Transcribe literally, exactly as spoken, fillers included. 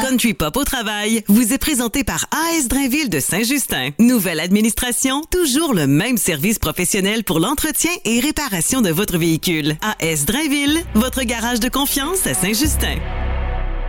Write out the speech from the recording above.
Country Pop au travail vous est présenté par A S Drainville de Saint-Justin. Nouvelle administration, toujours le même service professionnel pour l'entretien et réparation de votre véhicule. A S Drainville, votre garage de confiance à Saint-Justin.